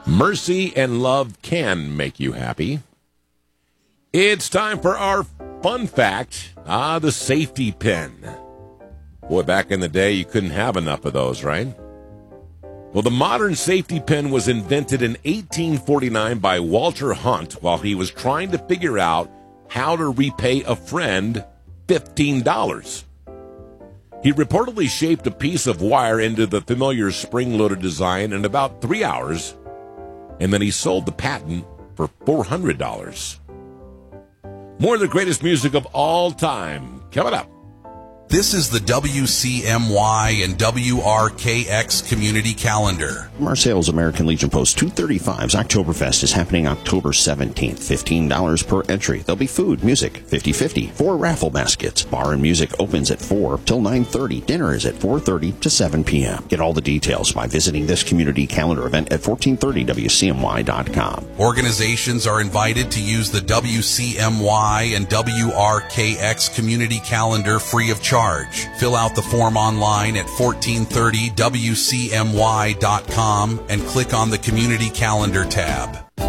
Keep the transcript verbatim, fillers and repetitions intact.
Mercy and love can make you happy. It's time for our fun fact. Ah, the safety pin. Boy, back in the day, you couldn't have enough of those, right? Well, the modern safety pin was invented in eighteen forty-nine by Walter Hunt while he was trying to figure out how to repay a friend fifteen dollars. He reportedly shaped a piece of wire into the familiar spring-loaded design in about three hours, and then he sold the patent for four hundred dollars. More of the greatest music of all time coming up. This is the W C M Y and W R K X Community Calendar. Marseille's American Legion Post two thirty-five's Oktoberfest is happening October seventeenth. fifteen dollars per entry. There'll be food, music, fifty-fifty, four raffle baskets. Bar and music opens at four till nine thirty. Dinner is at four thirty to seven p.m. Get all the details by visiting this community calendar event at fourteen thirty W C M Y dot com. Organizations are invited to use the W C M Y and W R K X Community Calendar free of charge. Fill out the form online at fourteen thirty W C M Y dot com and click on the Community Calendar tab.